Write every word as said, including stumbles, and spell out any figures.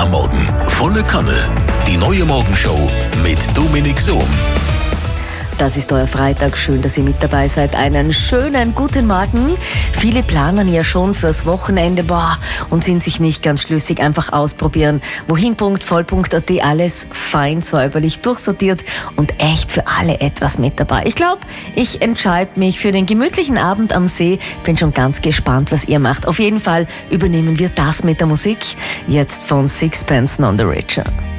am Morgen. Volle Kanne. Die neue Morgenshow mit Dominik Sohm. Das ist euer Freitag. Schön, dass ihr mit dabei seid. Einen schönen guten Morgen. Viele planen ja schon fürs Wochenende boah, und sind sich nicht ganz schlüssig. Einfach ausprobieren. Wohin, Punkt, Vollpunkt, at alles fein säuberlich durchsortiert und echt für alle etwas mit dabei. Ich glaube, ich entscheide mich für den gemütlichen Abend am See. Bin schon ganz gespannt, was ihr macht. Auf jeden Fall übernehmen wir das mit der Musik. Jetzt von Sixpence None the Richer.